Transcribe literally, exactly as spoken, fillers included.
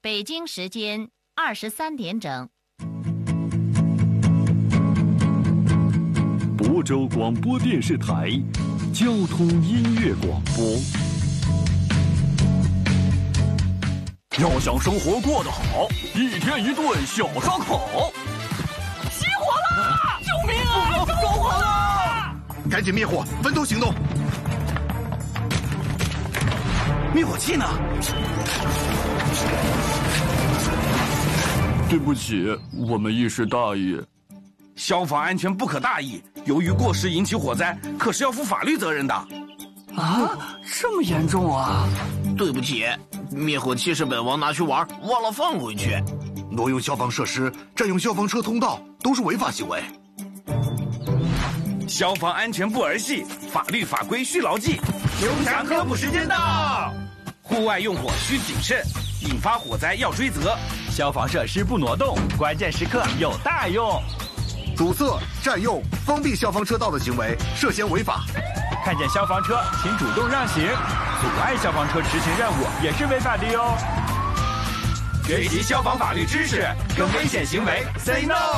北京时间二十三点整。 亳州广播电视台交通音乐广播。要想生活过得好，一天一顿小烧烤。 起火了！救命啊！着火了！ 赶紧灭火，分头行动。 灭火器呢？ 对不起，我们一时大意。 消防安全不可大意，由于过失引起火灾，可是要负法律责任的。 啊，这么严重啊！ 对不起，灭火器是本王拿去玩，忘了放回去。 挪用消防设施、占用消防车通道都是违法行为。 消防安全不儿戏，法律法规需牢记。刘强科普时间到，户外用火需谨慎，引发火灾要追责。 消防设施不挪动，关键时刻有大用。 阻塞、占用、封闭消防车道的行为涉嫌违法。 看见消防车，请主动让行。阻碍消防车执行任务也是违法的哟。学习消防法律知识，跟危险行为 say no。